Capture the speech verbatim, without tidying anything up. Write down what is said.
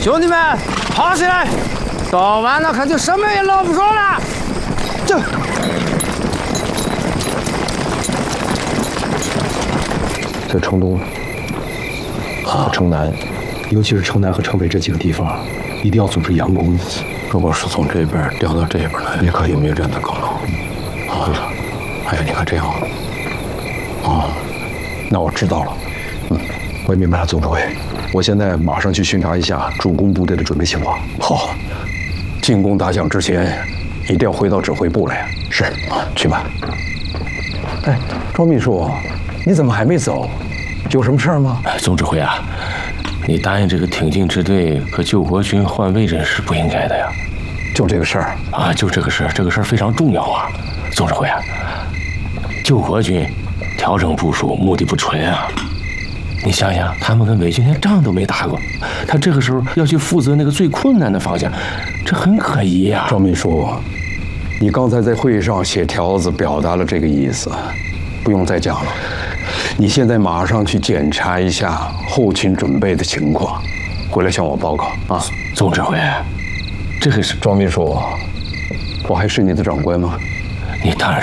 兄弟们，跑起来！到晚了可就什么也捞不着了。这。 在城东、和城南，尤其是城南和城北这几个地方，一定要组织佯攻。 如果是从这边调到这边来，也可以明战的功劳。啊，哎呀，你看这样，啊，那我知道了。 嗯，我也明白了，总指挥。我现在马上去巡查一下主攻部队的准备情况。 好，进攻打响之前，一定要回到指挥部来。 是， 啊，去吧。哎，庄秘书，你怎么还没走？有什么事儿吗？ 总指挥啊，你答应这个挺进支队和救国军换位置是不应该的呀。 就这个事儿啊，就这个事儿，这个事儿非常重要啊。总指挥啊，救国军调整部署目的不纯啊。你想想，他们跟伪军连仗都没打过，他这个时候要去负责那个最困难的方向，这很可疑呀。 庄秘书，你刚才在会议上写条子表达了这个意思，不用再讲了。你现在马上去检查一下后勤准备的情况，回来向我报告啊。 总指挥，这个是庄秘书，我还是你的长官吗？ 你当然